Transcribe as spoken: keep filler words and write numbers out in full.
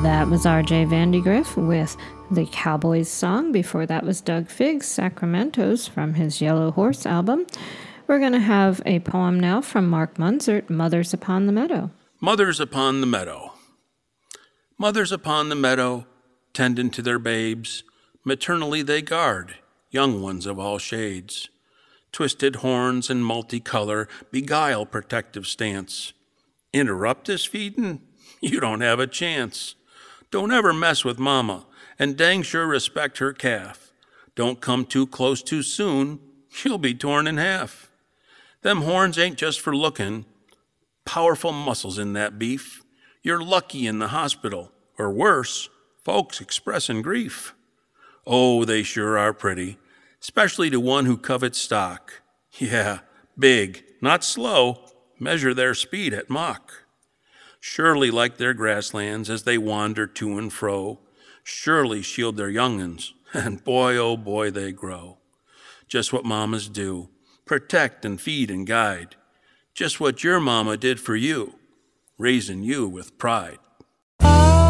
That was R J Vandegrift with the Cowboys song. Before that was Doug Figg's Sacramentos from his Yellow Horse album. We're going to have a poem now from Mark Munzert, Mothers Upon the Meadow. Mothers upon the meadow. Mothers upon the meadow, tending to their babes, maternally they guard, young ones of all shades. Twisted horns and multicolor beguile protective stance. Interrupt this feedin'? You don't have a chance. Don't ever mess with mama, and dang sure respect her calf. Don't come too close too soon, you'll be torn in half. Them horns ain't just for lookin'. Powerful muscles in that beef. You're lucky in the hospital, or worse, folks expressin' grief. Oh, they sure are pretty, especially to one who covets stock. Yeah, big, not slow, measure their speed at Mach. Surely like their grasslands as they wander to and fro, surely shield their young'uns, and boy, oh boy, they grow. Just what mamas do, protect and feed and guide. Just what your mama did for you, raising you with pride.